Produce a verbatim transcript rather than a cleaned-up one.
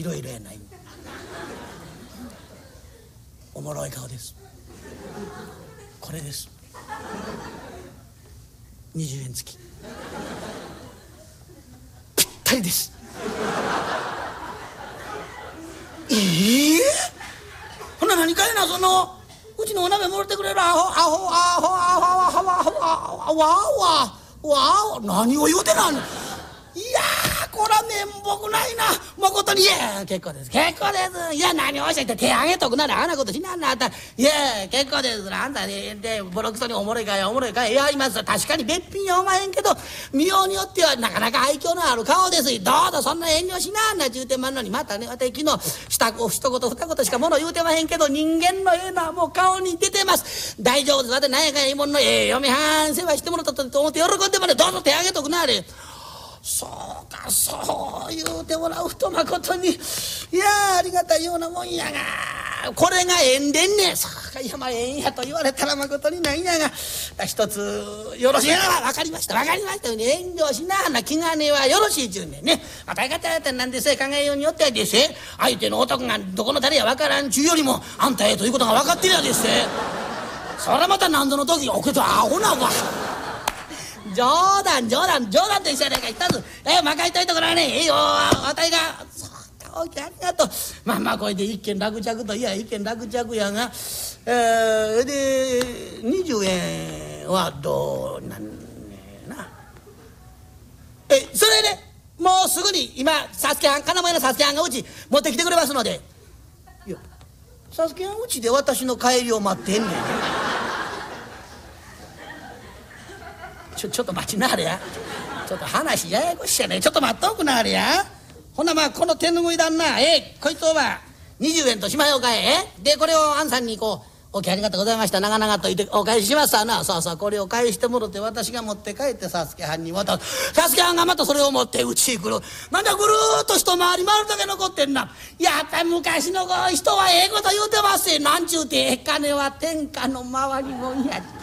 ろいろやない。おもろい顔です。これです。にじゅうえん付きぴったりです。ええほな何かいな、そのうちのお鍋もろてくれるアホアホアホアホアホアホアホわわわ何を言うてなん。いやーこら面目ないな。誠にいや結構です結構です。いや何をおっしゃって手上げとくならあんなことしなんなあった。いや結構です。あんたねでボロクソにおもろいかいおもろいかいやります。確かにべっぴんやおまへんけど見ようによってはなかなか愛嬌のある顔です。どうぞそんな遠慮しなあんな言うてまんのにまたね私昨日した一言二言しかもの言うてまへんけど人間のええのはもう顔に出てます。大丈夫です。私何やかんやいいもんのええ嫁はん世話してもらったと思って喜んでもらどうぞ手上げとくなあれ。そうかそう言うてもらうとまことにいやありがたいようなもんやがこれが縁でんねん。そうかいやまあ縁やと言われたらまことにないんやが一つよろしいやな。分かりました分かりましたよね。遠慮しなはな気兼ねはよろしいちゅうねんね。また方やったらなんでせ考えようによってはですね相手の男がどこの誰や分からんちゅうよりもあんたええということが分かってるやですね。そらまた何度の時おけとアホなわ。冗談冗談冗談と一緒やないか。一つえまかいといところはねええよあたいがそうか大きいありがとう。まあまあこれで一件落着といや一件落着やがえー、でにじゅうえんはどうなんねな。えそれで、ね、もうすぐに今サスケはん金前のサスケはんがうち持ってきてくれますので。いやサスケはんうちで私の帰りを待ってんねん。ちょちょっと待ちなはれや。ちょっと話ややこしいやね。ちょっと待っとくなはれや。ほなまあこの手ぬぐい旦那えこいつをまあにじゅうえんとしまようかええでこれをあんさんにこうおきありがとうございました長々と言ってお返ししますわな。そうそうこれを返してもろて私が持って帰ってサスケはんに渡す。サスケはんがまたそれを持ってうちへ来る。なんだぐるーっと一回り回るだけ残ってんな。やっぱり昔の人はええこと言うてますよ。なんちゅうて金は天下の回りもんや。